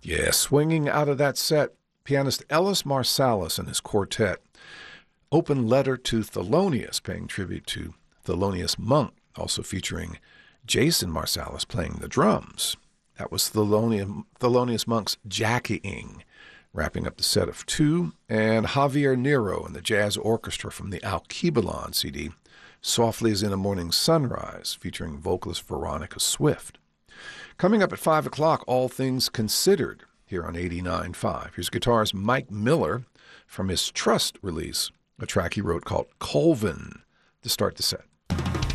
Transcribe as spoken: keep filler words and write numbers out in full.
Yeah, swinging out of that set, pianist Ellis Marsalis and his quartet. Open Letter to Thelonious, paying tribute to Thelonious Monk, also featuring Jason Marsalis playing the drums. That was Thelonious, Thelonious Monk's Jackieing, wrapping up the set of two, and Javier Nero and the Jazz Orchestra from the Alkebulan C D, Softly as in a Morning Sunrise, featuring vocalist Veronica Swift. Coming up at five o'clock, All Things Considered, here on eighty-nine point five. Here's guitarist Mike Miller from his Trust release, a track he wrote called Colvin, to start the set.